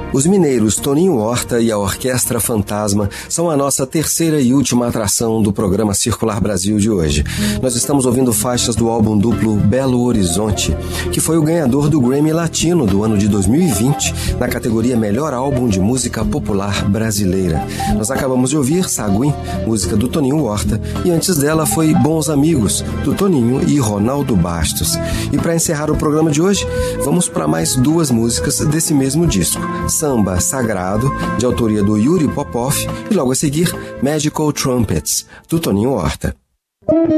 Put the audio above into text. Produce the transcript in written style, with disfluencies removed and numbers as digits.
Os mineiros Toninho Horta e a Orquestra Fantasma são a nossa terceira e última atração do programa Circular Brasil de hoje. Nós estamos ouvindo faixas do álbum duplo Belo Horizonte, que foi o ganhador do Grammy Latino do ano de 2020, na categoria Melhor Álbum de Música Popular Brasileira. Nós acabamos de ouvir Saguim, música do Toninho Horta, e antes dela foi Bons Amigos, do Toninho e Ronaldo Bastos. E para encerrar o programa de hoje, vamos para mais duas músicas desse mesmo disco. Samba Sagrado, de autoria do Yuri Popov, e logo a seguir, Magical Trumpets, do Toninho Horta.